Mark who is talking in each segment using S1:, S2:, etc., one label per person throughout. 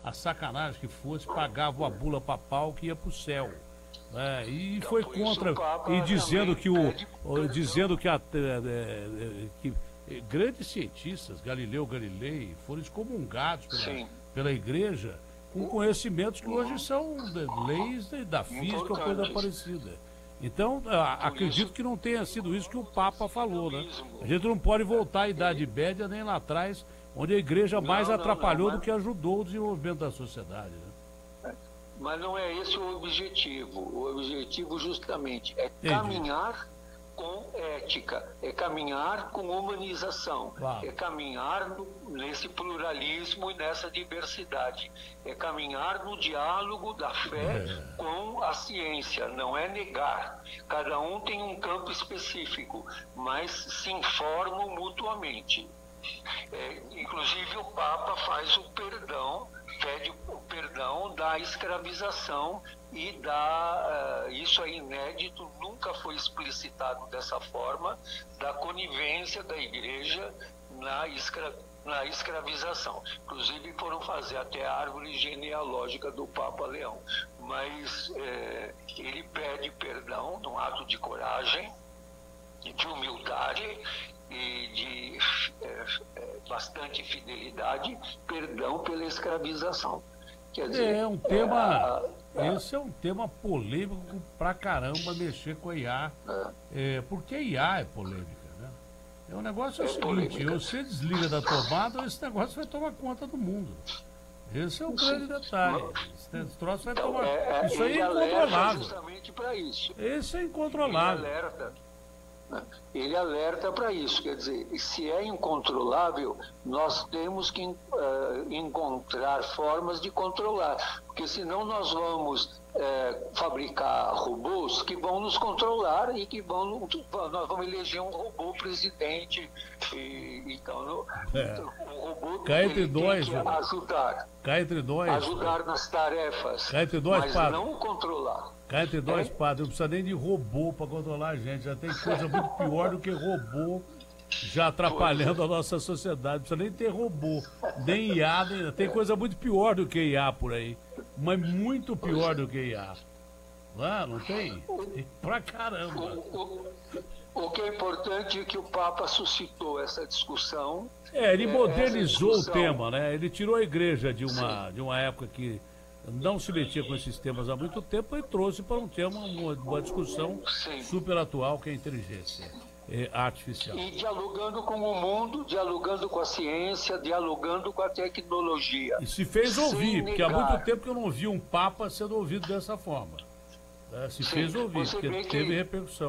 S1: a sacanagem que fosse, pagava a bula papal que ia para o céu. E
S2: Então,
S1: foi
S2: por isso
S1: contra,
S2: o Papa
S1: e dizendo
S2: também
S1: que
S2: pede
S1: dizendo que grandes cientistas, Galileu Galilei, foram excomungados pela igreja com conhecimentos que hoje são leis da física ou coisa parecida. Então, acredito que não tenha sido isso que o Papa falou, né? A gente não pode voltar à Idade Média nem lá atrás, onde a igreja mais atrapalhou do que ajudou o desenvolvimento da sociedade, né?
S2: Mas não é esse o objetivo. O objetivo justamente é
S1: Entendi.
S2: caminhar com ética, é caminhar com humanização,
S1: Claro.
S2: é caminhar nesse pluralismo e nessa diversidade, é caminhar no diálogo da fé com a ciência, não é negar. Cada um tem um campo específico, mas se informam mutuamente. Inclusive o Papa faz o perdão, pede o perdão da escravização e isso é inédito, nunca foi explicitado dessa forma, da conivência da igreja na escravização. Inclusive foram fazer até a árvore genealógica do Papa Leão. Mas ele pede perdão num ato de coragem, de humildade e de bastante fidelidade, perdão pela escravização. Quer dizer,
S1: esse é um tema polêmico pra caramba, mexer com a IA. Porque a IA é polêmica, né? O negócio é o seguinte, você desliga da tomada, esse negócio vai tomar conta do mundo. Esse é o grande detalhe. Esse troço vai tomar. Isso aí é incontrolável.
S2: Justamente para isso.
S1: Esse é incontrolável.
S2: Ele alerta para isso, quer dizer, se é incontrolável, nós temos que encontrar formas de controlar, porque senão nós vamos fabricar robôs que vão nos controlar e que nós vamos eleger um robô presidente, então o robô
S1: Cá entre nós,
S2: tem que ajudar,
S1: cá entre nós,
S2: ajudar nas tarefas,
S1: cá entre nós,
S2: mas
S1: padre,
S2: não controlar.
S1: Cá entre nós, padre, não precisa nem de robô para controlar a gente. Já tem coisa muito pior do que robô já atrapalhando a nossa sociedade. Não precisa nem ter robô, nem IA, tem coisa muito pior do que IA por aí. Mas muito pior do que IA. Lá, não tem? Tem pra caramba.
S2: O que é importante é que o Papa suscitou essa discussão.
S1: Ele modernizou o tema, né? Ele tirou a igreja de uma época que não se metia com esses temas há muito tempo e trouxe para um tema, uma discussão super atual, que é a inteligência artificial.
S2: E dialogando com o mundo, dialogando com a ciência, dialogando com a tecnologia.
S1: E se fez ouvir, porque há muito tempo que eu não vi um Papa sendo ouvido dessa forma. Se fez ouvir, porque teve repercussão.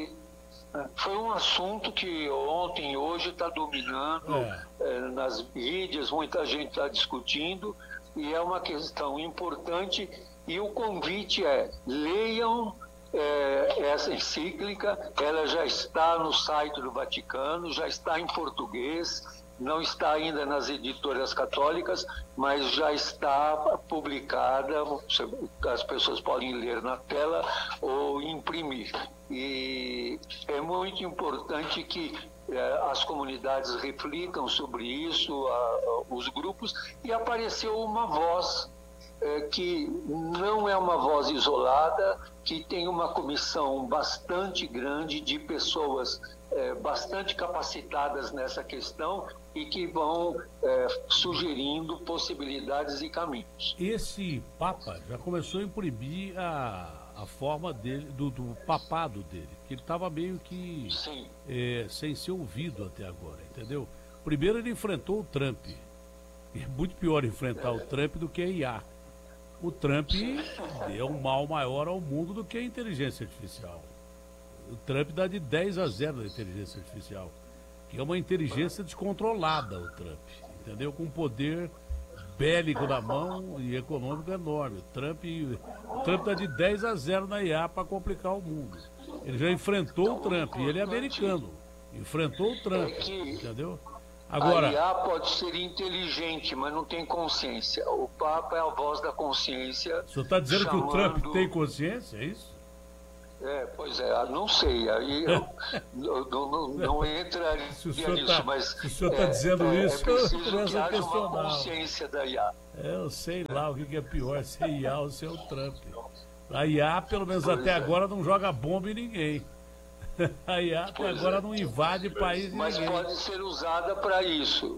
S2: Foi um assunto que ontem e hoje está dominando nas mídias, muita gente está discutindo, e é uma questão importante, e o convite é: leiam essa encíclica, ela já está no site do Vaticano, já está em português, não está ainda nas editoras católicas, mas já está publicada, as pessoas podem ler na tela ou imprimir. E é muito importante que as comunidades reflitam sobre isso, os grupos, e apareceu uma voz que não é uma voz isolada, que tem uma comissão bastante grande de pessoas bastante capacitadas nessa questão e que vão sugerindo possibilidades e caminhos.
S1: Esse Papa já começou a imprimir a forma dele, do papado dele, que ele estava meio que sem ser ouvido até agora, entendeu? Primeiro ele enfrentou o Trump. É muito pior enfrentar o Trump do que a IA. O Trump deu um mal maior ao mundo do que a inteligência artificial. O Trump dá de 10-0 da inteligência artificial, que é uma inteligência descontrolada, o Trump, entendeu? Com poder bélico na mão e econômico enorme. O Trump dá de 10-0 na IA para complicar o mundo. Ele já enfrentou o Trump, e ele é americano. Enfrentou o Trump, entendeu? Agora,
S2: a IA pode ser inteligente, mas não tem consciência. O Papa é a voz da consciência.
S1: O senhor está dizendo que o Trump tem consciência, é isso?
S2: Pois é, não sei, aí eu não entraria nisso, mas
S1: se o senhor está dizendo isso,
S2: é preciso
S1: eu
S2: que haja uma consciência da IA.
S1: Eu sei lá o que é pior, se é IA ou se é o Trump. A IA, pelo menos até agora, não joga bomba em ninguém. A IA até agora não invade país ninguém.
S2: Mas pode ser usada para isso.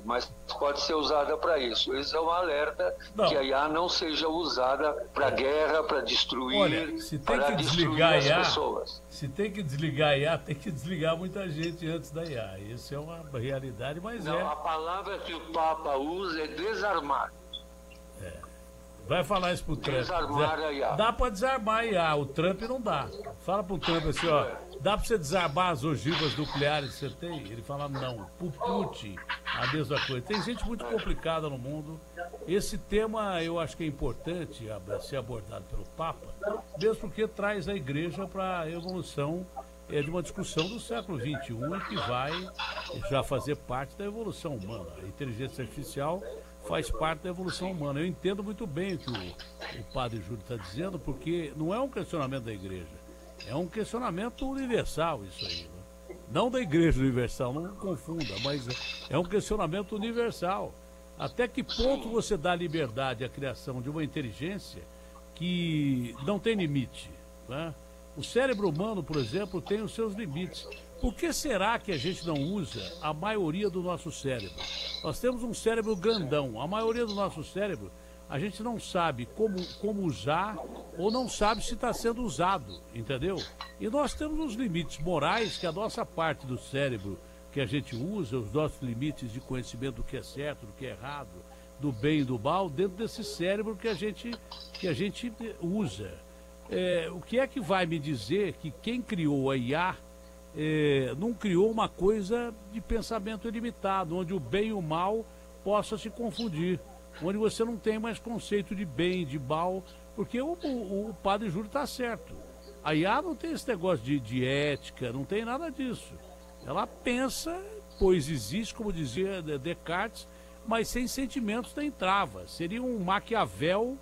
S2: Esse é um alerta que a IA não seja usada para guerra, para destruir,
S1: olha, se tem
S2: para
S1: que
S2: destruir
S1: desligar
S2: as
S1: a IA,
S2: pessoas.
S1: Se tem que desligar a IA, tem que desligar muita gente antes da IA. Isso é uma realidade, mas
S2: não, a palavra que o Papa usa é desarmar.
S1: Vai falar isso pro Trump.
S2: Desarmar a IA.
S1: Dá para desarmar a IA, o Trump não dá. Fala pro Trump assim, ó, dá para você desarmar as ogivas nucleares que você tem? Ele fala não. Pro Putin, a mesma coisa. Tem gente muito complicada no mundo. Esse tema eu acho que é importante ser abordado pelo Papa, mesmo porque traz a igreja para a evolução de uma discussão do século XXI e que vai já fazer parte da evolução humana. A inteligência artificial faz parte da evolução humana. Eu entendo muito bem o que o padre Júlio está dizendo, porque não é um questionamento da igreja, é um questionamento universal isso aí. Né? Não da igreja universal, não confunda, mas é um questionamento universal. Até que ponto você dá liberdade à criação de uma inteligência que não tem limite, né? O cérebro humano, por exemplo, tem os seus limites. Por que será que a gente não usa a maioria do nosso cérebro? Nós temos um cérebro grandão. A maioria do nosso cérebro, a gente não sabe como usar ou não sabe se está sendo usado, entendeu? E nós temos os limites morais que a nossa parte do cérebro que a gente usa, os nossos limites de conhecimento do que é certo, do que é errado, do bem e do mal, dentro desse cérebro que a gente usa. O que é que vai me dizer que quem criou a IA não criou uma coisa de pensamento ilimitado, onde o bem e o mal possam se confundir, onde você não tem mais conceito de bem, de mal, porque o padre Júlio está certo. A IA não tem esse negócio de ética, não tem nada disso. Ela pensa, pois existe, como dizia Descartes, mas sem sentimentos nem travas. Seria um Maquiavel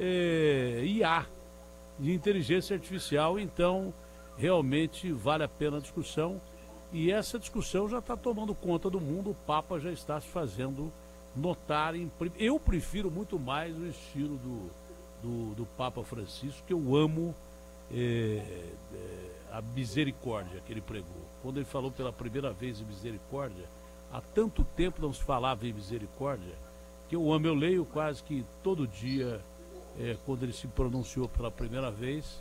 S1: IA, de inteligência artificial. Então realmente vale a pena a discussão, e essa discussão já está tomando conta do mundo. O Papa já está se fazendo notar. Eu prefiro muito mais o estilo do Papa Francisco, que eu amo a misericórdia que ele pregou. Quando ele falou pela primeira vez em misericórdia, há tanto tempo não se falava em misericórdia, que eu amo. Eu leio quase que todo dia quando ele se pronunciou pela primeira vez,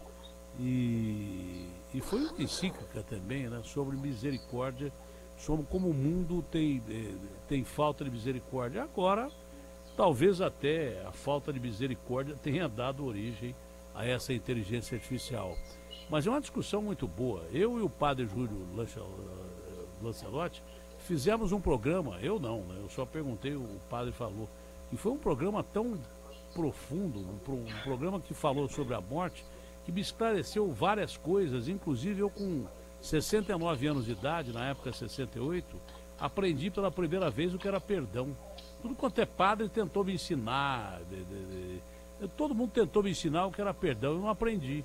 S1: e foi uma encíclica também, né, sobre misericórdia, sobre como o mundo tem falta de misericórdia. Agora, talvez até a falta de misericórdia tenha dado origem a essa inteligência artificial. Mas é uma discussão muito boa. Eu e o padre Júlio Lancelotti fizemos um programa, eu não, né, eu só perguntei, o padre falou, e foi um programa tão profundo, um programa que falou sobre a morte, que me esclareceu várias coisas. Inclusive eu, com 69 anos de idade, na época 68, aprendi pela primeira vez o que era perdão. Tudo quanto é padre tentou me ensinar, todo mundo tentou me ensinar o que era perdão. Eu não aprendi,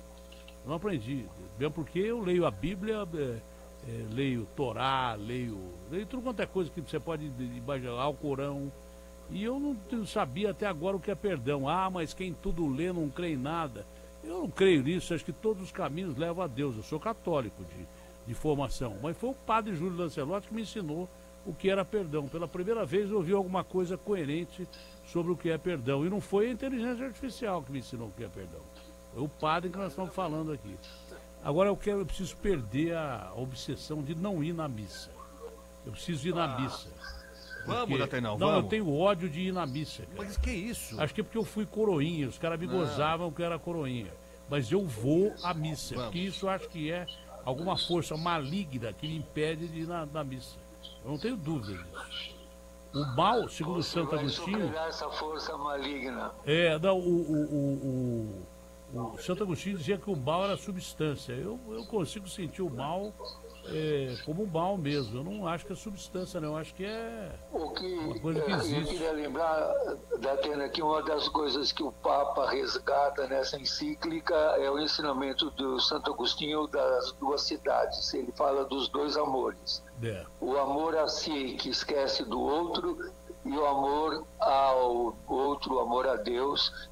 S1: mesmo porque eu leio a Bíblia, leio Torá, leio tudo quanto é coisa que você pode imaginar, o Corão. E eu não sabia até agora o que é perdão. Mas quem tudo lê não crê em nada. Eu não creio nisso, acho que todos os caminhos levam a Deus. Eu sou católico de formação, mas foi o padre Júlio Lancelotti que me ensinou o que era perdão. Pela primeira vez eu ouvi alguma coisa coerente sobre o que é perdão. E não foi a inteligência artificial que me ensinou o que é perdão. Foi o padre que nós estamos falando aqui. Agora eu preciso perder a obsessão de não ir na missa. Eu preciso ir na missa.
S3: Vamos, Datenão,
S1: não,
S3: vamos.
S1: eu tenho ódio de ir na missa, cara.
S3: Mas que isso?
S1: Acho que é porque eu fui coroinha, os caras me gozavam que eu era coroinha. Mas eu vou à missa, porque isso eu acho que é alguma força maligna que me impede de ir na missa. Eu não tenho dúvida disso. O mal, segundo Santo Agostinho...
S2: essa força maligna.
S1: O Santo Agostinho dizia que o mal era substância. Eu consigo sentir o mal como mal mesmo. Eu não acho que é substância, não. Eu acho que é uma coisa que existe.
S2: Eu queria lembrar, Datena, que uma das coisas que o Papa resgata nessa encíclica é o ensinamento do Santo Agostinho das duas cidades. Ele fala dos dois amores. O amor a si, que esquece do outro, e o amor ao outro, o amor a Deus,